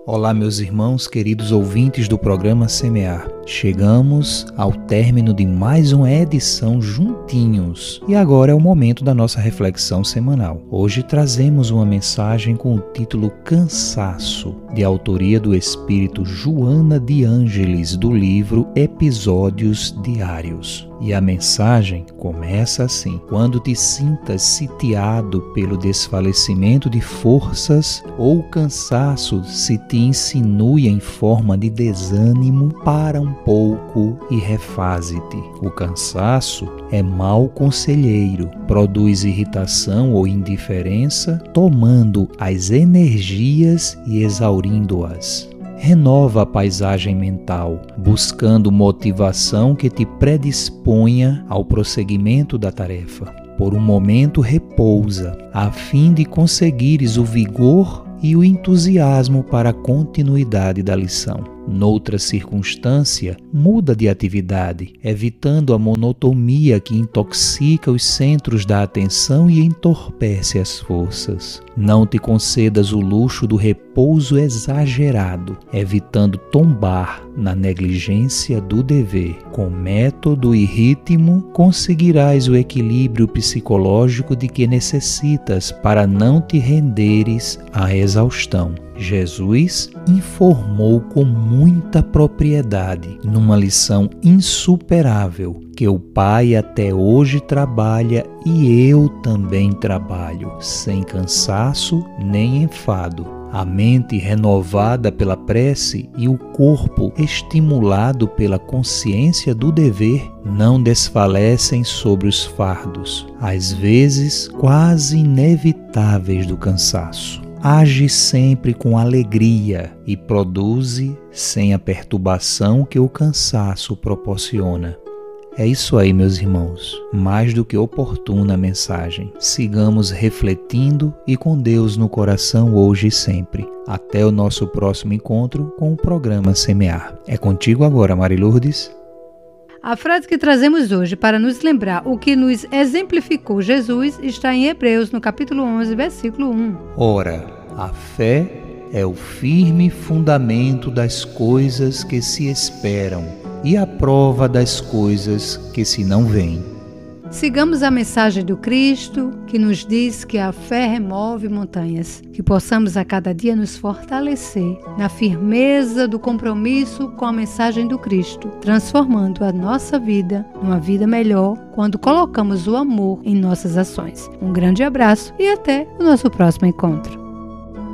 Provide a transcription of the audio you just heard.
Olá, meus irmãos, queridos ouvintes do programa Semear. Chegamos ao término de mais uma edição juntinhos e agora é o momento da nossa reflexão semanal. Hoje trazemos uma mensagem com o título Cansaço, de autoria do espírito Joana de Ângeles, do livro Episódios Diários. E a mensagem começa assim: quando te sintas sitiado pelo desfalecimento de forças ou o cansaço se te insinue em forma de desânimo, para um pouco e refaze-te. O cansaço é mau conselheiro, produz irritação ou indiferença, tomando as energias e exaurindo-as. Renova a paisagem mental, buscando motivação que te predisponha ao prosseguimento da tarefa. Por um momento repousa, a fim de conseguires o vigor e o entusiasmo para a continuidade da lição. Noutra circunstância, muda de atividade, evitando a monotonia que intoxica os centros da atenção e entorpece as forças. Não te concedas o luxo do repouso exagerado, evitando tombar na negligência do dever. Com método e ritmo, conseguirás o equilíbrio psicológico de que necessitas para não te renderes à exaustão. Jesus informou com muita propriedade, numa lição insuperável, que o Pai até hoje trabalha e eu também trabalho, sem cansaço nem enfado. A mente renovada pela prece e o corpo estimulado pela consciência do dever não desfalecem sobre os fardos, às vezes quase inevitáveis do cansaço. Age sempre com alegria e produze sem a perturbação que o cansaço proporciona. É isso aí, meus irmãos. Mais do que oportuna a mensagem. Sigamos refletindo e com Deus no coração hoje e sempre. Até o nosso próximo encontro com o programa Semear. É contigo agora, Mari Lourdes. A frase que trazemos hoje para nos lembrar o que nos exemplificou Jesus está em Hebreus, no capítulo 11, versículo 1. Ora, a fé é o firme fundamento das coisas que se esperam e a prova das coisas que se não veem. Sigamos a mensagem do Cristo, que nos diz que a fé remove montanhas, que possamos a cada dia nos fortalecer na firmeza do compromisso com a mensagem do Cristo, transformando a nossa vida numa vida melhor quando colocamos o amor em nossas ações. Um grande abraço e até o nosso próximo encontro.